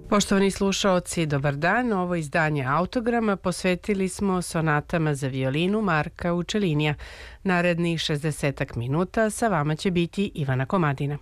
Poštovani slušaoci, dobar dan. Ovo izdanje Autograma posvetili smo sonatama za violinu Marka Učelinija. Narednih 60 minuta sa vama će biti Ivana Komadina.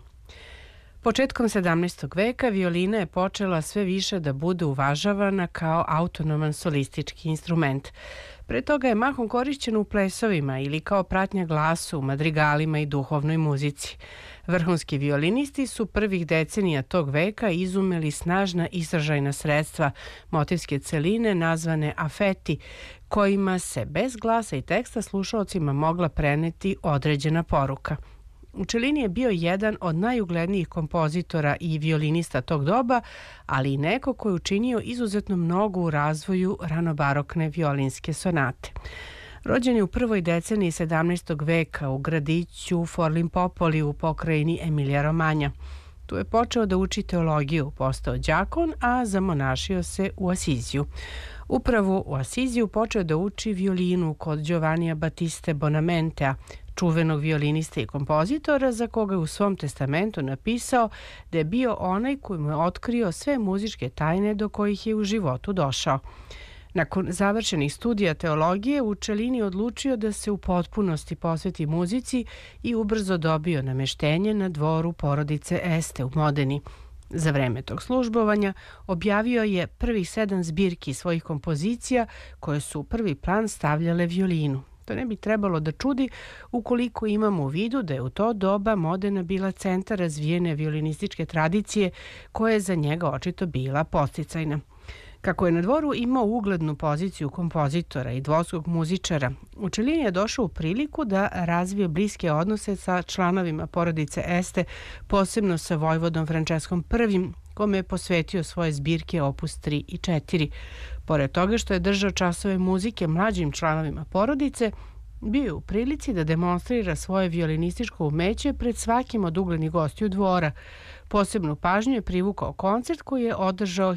Početkom 17. veka violina je počela sve više da bude uvažavana kao autonoman solistički instrument. Pre toga je mahom korišćen u plesovima ili kao pratnja glasu u madrigalima i duhovnoj muzici. Vrhunski violinisti su prvih decenija tog veka izumeli snažna izražajna sredstva, motivske celine nazvane afeti, kojima se bez glasa i teksta slušaocima mogla preneti određena poruka. Učelini je bio jedan od najuglednijih kompozitora i violinista tog doba, ali i neko koji je učinio izuzetno mnogo u razvoju ranobarokne violinske sonate. Rođen je u prvoj deceniji 17. veka u gradiću Forlimpopoli u pokrajini Emilija-Romanja. Tu je počeo da uči teologiju, postao đakon, a zamonašio se u Asiziju. Upravo u Asiziju počeo da uči violinu kod Giovannija Battiste Bonamentea, čuvenog violinista i kompozitora za koga je u svom testamentu napisao da je bio onaj koji mu je otkrio sve muzičke tajne do kojih je u životu došao. Nakon završenih studija teologije, Učelini odlučio da se u potpunosti posveti muzici i ubrzo dobio nameštenje na dvoru porodice Este u Modeni. Za vreme tog službovanja objavio je prvih 7 zbirki svojih kompozicija koje su u prvi plan stavljale violinu. To ne bi trebalo da čudi ukoliko imamo u vidu da je u to doba Modena bila centar razvijene violinističke tradicije koja je za njega očito bila podsticajna. Kako je na dvoru imao uglednu poziciju kompozitora i dvorskog muzičara, Učelini je došao u priliku da razvije bliske odnose sa članovima porodice Este, posebno sa vojvodom Franceskom I, kome je posvetio svoje zbirke opus 3 i 4. Pored toga što je držao časove muzike mlađim članovima porodice, bio je u prilici da demonstrira svoje violinističko umeće pred svakim od uglednih gostiju dvora. Posebnu pažnju je privukao koncert koji je održao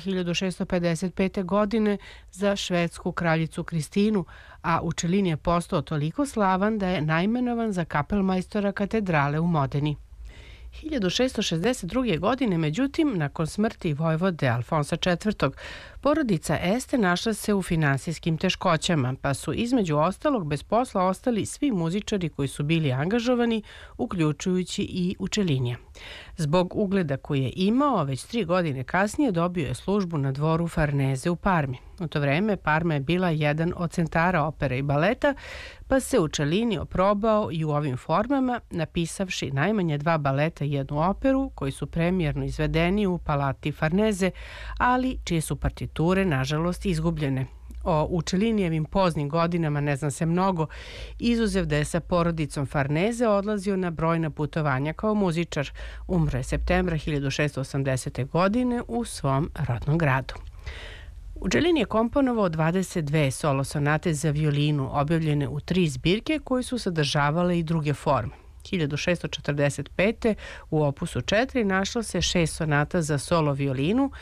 1655. godine za švedsku kraljicu Kristinu, a Učelini je postao toliko slavan da je naimenovan za kapelmajstora katedrale u Modeni. 1662. godine, međutim, nakon smrti vojvode Alfonsa IV. Porodica Este našla se u finansijskim teškoćama, pa su između ostalog bez posla ostali svi muzičari koji su bili angažovani, uključujući i Učelinija. Zbog ugleda koji je imao, već 3 godine kasnije dobio je službu na dvoru Farneze u Parmi. U to vreme Parma je bila jedan od centara opere i baleta, pa se Učelini oprobao i u ovim formama, napisavši najmanje 2 baleta i 1 operu, koji su premijerno izvedeni u Palati Farneze, ali čije su partiture, nažalost, izgubljene. O Učelinijevim poznim godinama ne zna se mnogo, izuzev da je sa porodicom Farneze odlazio na brojna putovanja kao muzičar. Umro je septembra 1680. godine u svom rodnom gradu. Učelini je komponovao 22 solo sonate za violinu, objavljene u 3 zbirke koje su sadržavale i druge forme. 1645. u opusu 4 našlo se 6 sonata za solo violinu,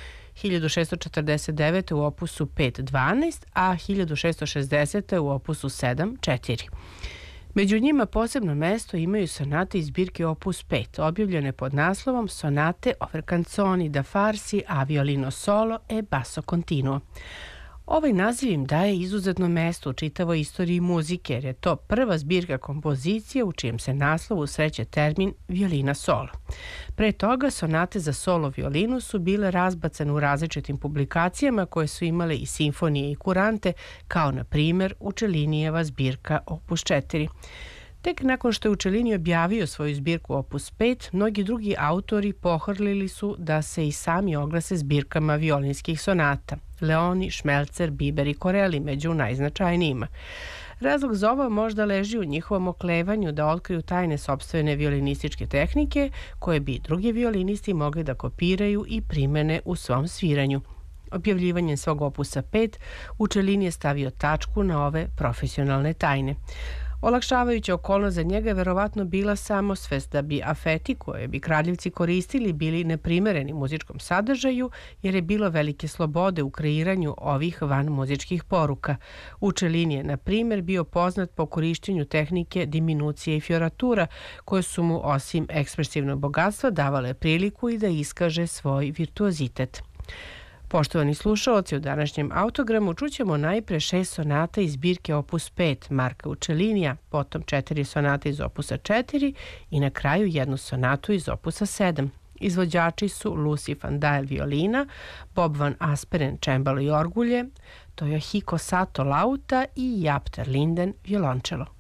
1649. u opusu 5.12, a 1660. u opusu 7.4. Među njima posebno mesto imaju sonate iz zbirke opus 5, objavljene pod naslovom Sonate over canzoni da farsi a violino solo e basso continuo. Ovaj naziv im daje izuzetno mesto u čitavoj istoriji muzike, jer je to prva zbirka kompozicije u čijem se naslovu sreće termin violina solo. Pre toga, sonate za solo violinu su bile razbacane u različitim publikacijama koje su imale i simfonije i kurante, kao na primjer Učelinijeva zbirka opus 4. Tek nakon što je Učelini objavio svoju zbirku opus 5, mnogi drugi autori pohrlili su da se i sami oglase zbirkama violinskih sonata. Leoni, Šmelcer, Biber i Corelli među najznačajnijima. Razlog za ovo možda leži u njihovom oklevanju da otkriju tajne sopstvene violinističke tehnike koje bi drugi violinisti mogli da kopiraju i primene u svom sviranju. Objavljivanjem svog opusa 5, Učelini je stavio tačku na ove profesionalne tajne. Olakšavajuća okolnost za njega je verovatno bila samosvest da bi afeti koje bi kraljevci koristili bili neprimereni muzičkom sadržaju, jer je bilo velike slobode u kreiranju ovih vanmuzičkih poruka. Učelini je, na primjer, bio poznat po korišćenju tehnike diminucije i fioratura, koje su mu, osim ekspresivnog bogatstva, davale priliku i da iskaže svoj virtuozitet. Poštovani slušaoci, u današnjem autogramu čućemo najpre 6 sonata iz zbirke Opus 5 Marka Učelinija, potom 4 sonate iz Opusa 4 i na kraju jednu sonatu iz Opusa 7. Izvođači su Lucy van Dijl violina, Bob van Asperen čembalo i orgulje, Toyohiko Sato lauta i Jaap ter Linden violončelo.